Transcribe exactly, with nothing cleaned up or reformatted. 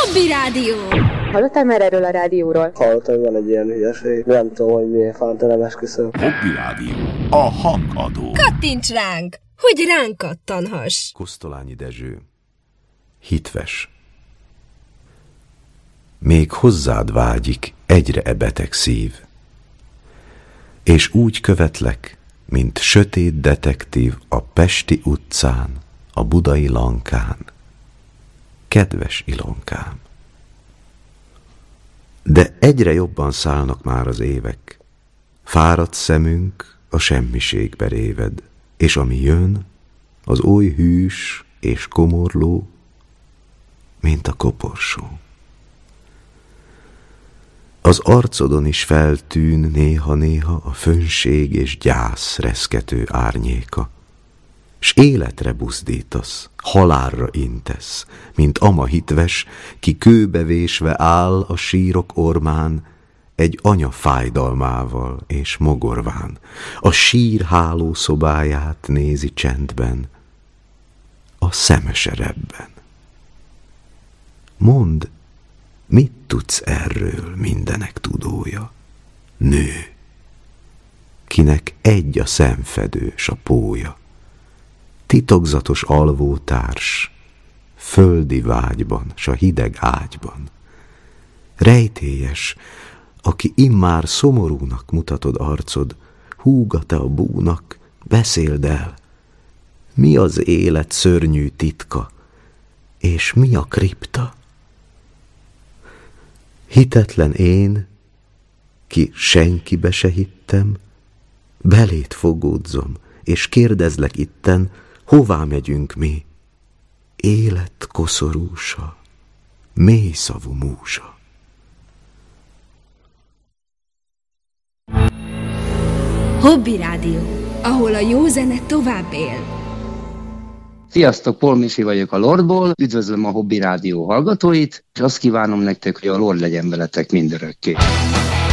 Hobby Rádió. Hallottál már erről a rádióról? Hallottam, hogy van egy ilyen hülyeség. Nem tudom, hogy miért fánt, nem esküszöm. Hobby Rádió. A hangadó. Kattints ránk, hogy ránk kattanhass. Kosztolányi Dezső. Hitves. Még hozzád vágyik egyre e beteg szív, és úgy követlek, mint sötét detektív a pesti utcán, a budai lankán. Kedves Ilonkám! De egyre jobban szállnak már az évek, fáradt szemünk a semmiségbe réved, és ami jön, az oly hűs és komorló, mint a koporsó. Az arcodon is feltűn néha-néha a fönnség és gyász reszkető árnyéka, s életre buzdítasz, halálra intesz, mint ama hitves, ki kőbevésve áll a sírok ormán, egy anya fájdalmával és mogorván, a sír hálószobáját nézi csendben, a szemeserebben. Mondd, mit tudsz erről mindenek tudója? Nő, kinek egy a szemfedő s a pója, titokzatos alvótárs, földi vágyban s a hideg ágyban. Rejtélyes, aki immár szomorúnak mutatod arcod, húga te a búnak, beszéld el, mi az élet szörnyű titka, és mi a kripta? Hitetlen én, ki senkibe se hittem, belét fogódzom, és kérdezlek itten, hová megyünk mi? Élet koszorúsa, mély szavú músa. Hobby Rádió, ahol a jó zene tovább él. Sziasztok, Paul Misi vagyok a Lordból, üdvözlöm a Hobby Rádió hallgatóit, és azt kívánom nektek, hogy a Lord legyen veletek mindörökké.